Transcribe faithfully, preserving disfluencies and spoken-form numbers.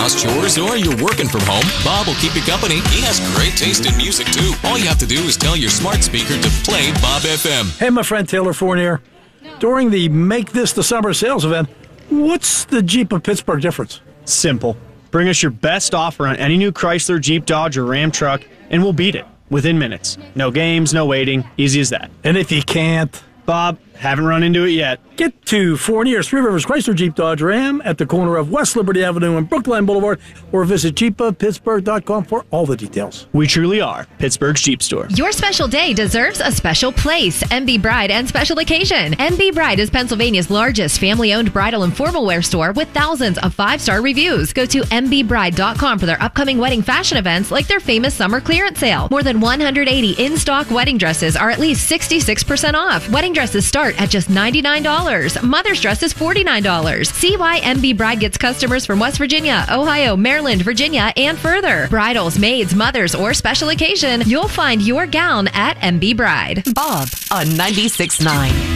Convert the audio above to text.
house chores or you're working from home, Bob will keep you company. He has great taste in music, too. All you have to do is tell your smart speaker to play Bob F M. Hey, my friend Taylor Fournier. During the Make This the Summer sales event, what's the Jeep of Pittsburgh difference? Simple. Bring us your best offer on any new Chrysler, Jeep, Dodge, or Ram truck, and we'll beat it within minutes. No games, no waiting. Easy as that. And if you can't... Bob, haven't run into it yet. Get to Fournier's Three Rivers Chrysler Jeep Dodge Ram at the corner of West Liberty Avenue and Brookline Boulevard, or visit jeep of pittsburgh dot com for all the details. We truly are Pittsburgh's Jeep store. Your special day deserves a special place. M B Bride and Special Occasion. M B Bride is Pennsylvania's largest family-owned bridal and formal wear store with thousands of five-star reviews. Go to m b bride dot com for their upcoming wedding fashion events like their famous summer clearance sale. More than one hundred eighty in-stock wedding dresses are at least sixty-six percent off. Wedding dresses start at just ninety-nine dollars. Mother's dress is forty-nine dollars. See why M B Bride gets customers from West Virginia, Ohio, Maryland, Virginia, and further. Bridals, maids, mothers, or special occasion, you'll find your gown at M B Bride. Bob on ninety-six point nine.